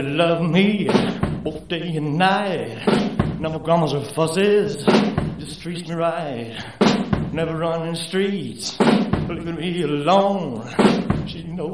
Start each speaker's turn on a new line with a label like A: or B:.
A: Love me both day and night. No grumbles or fusses, just treats me right. Never running streets, leaving me alone. She knows